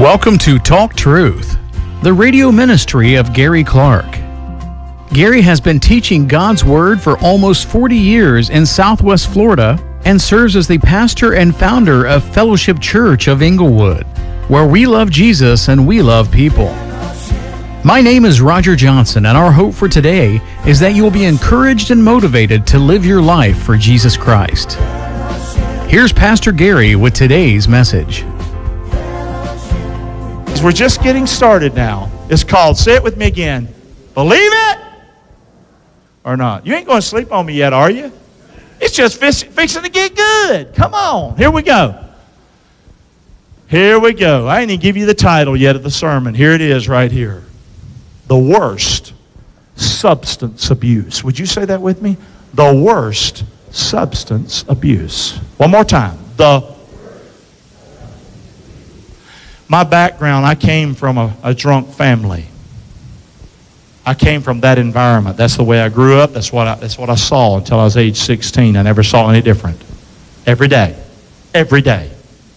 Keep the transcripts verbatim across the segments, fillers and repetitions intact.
Welcome to Talk Truth, the radio ministry of Gary Clark. Gary has been teaching God's Word for almost forty years in Southwest Florida and serves as the pastor and founder of Fellowship Church of Inglewood, where we love Jesus and we love people. My name is Roger Johnson, and our hope for today is that you will be encouraged and motivated to live your life for Jesus Christ. Here's Pastor Gary with today's message. We're just getting started now. It's called, say it with me again, believe it or not. You ain't going to sleep on me yet, are you? It's just fix, fixing to get good. Come on. Here we go. Here we go. I didn't even give you the title yet of the sermon. Here it is right here. The worst substance abuse. Would you say that with me? The worst substance abuse. One more time. The My background, I came from a, a drunk family. I came from that environment. That's the way I grew up. That's what I, that's what I saw until I was age sixteen. I never saw any different. Every day. Every day.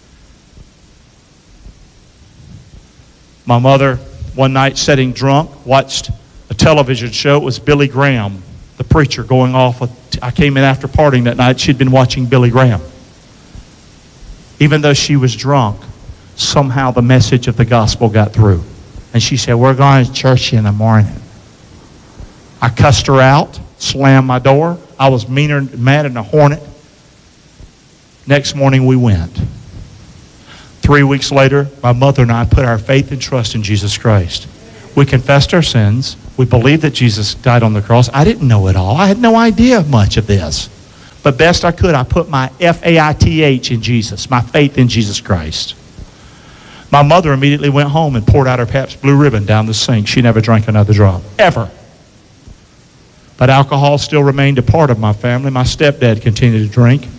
My mother, one night sitting drunk, watched a television show. It was Billy Graham, the preacher, going off. With, I came in after partying that night. She'd been watching Billy Graham. Even though she was drunk, somehow the message of the gospel got through. And she said, we're going to church in the morning. I cussed her out, slammed my door. I was meaner, mad than a hornet. Next morning we went. Three weeks later, my mother and I put our faith and trust in Jesus Christ. We confessed our sins. We believed that Jesus died on the cross. I didn't know it all. I had no idea much of this. But best I could, I put my F A I T H in Jesus, my faith in Jesus Christ. My mother immediately went home and poured out her Pabst Blue Ribbon down the sink. She never drank another drop, ever. But alcohol still remained a part of my family. My stepdad continued to drink.